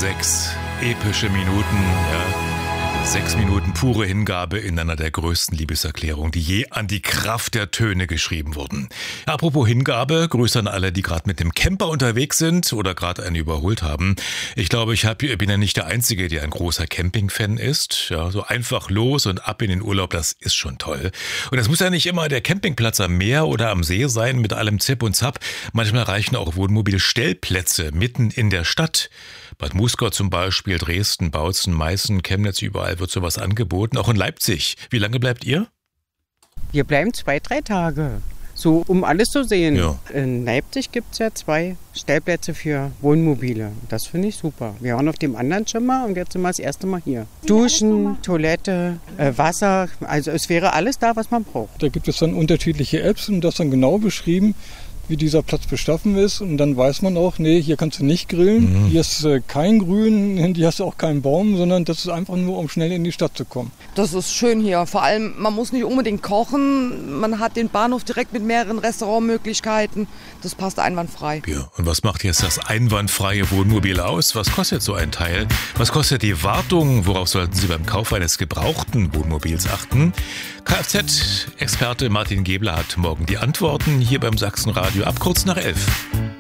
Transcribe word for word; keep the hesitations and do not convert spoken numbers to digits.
Sechs epische Minuten, ja. Sechs Minuten pure Hingabe in einer der größten Liebeserklärungen, die je an die Kraft der Töne geschrieben wurden. Ja, apropos Hingabe, Grüße an alle, die gerade mit dem Camper unterwegs sind oder gerade einen überholt haben. Ich glaube, ich hab, bin ja nicht der Einzige, der ein großer Camping-Fan ist. Ja, so einfach los und ab in den Urlaub, das ist schon toll. Und es muss ja nicht immer der Campingplatz am Meer oder am See sein mit allem Zip und Zap. Manchmal reichen auch Wohnmobilstellplätze mitten in der Stadt. Bad Muskau zum Beispiel, Dresden, Bautzen, Meißen, Chemnitz, überall wird sowas angeboten. Auch in Leipzig. Wie lange bleibt ihr? Wir bleiben zwei, drei Tage. So, um alles zu sehen. Ja. In Leipzig gibt es ja zwei Stellplätze für Wohnmobile. Das finde ich super. Wir waren auf dem anderen schon mal und jetzt sind wir das erste Mal hier. Duschen, Toilette, äh, Wasser. Also es wäre alles da, was man braucht. Da gibt es dann unterschiedliche Apps und das dann genau beschrieben, wie dieser Platz beschaffen ist, und dann weiß man auch, nee, hier kannst du nicht grillen, mhm. hier ist äh, kein Grün, hier hast du auch keinen Baum, sondern das ist einfach nur, um schnell in die Stadt zu kommen. Das ist schön hier, vor allem, man muss nicht unbedingt kochen, man hat den Bahnhof direkt mit mehreren Restaurantmöglichkeiten, das passt einwandfrei. Ja, und was macht jetzt das einwandfreie Wohnmobil aus? Was kostet so ein Teil? Was kostet die Wartung? Worauf sollten Sie beim Kauf eines gebrauchten Wohnmobils achten? Kfz-Experte Martin Gebler hat morgen die Antworten hier beim Sachsenradio ab kurz nach elf.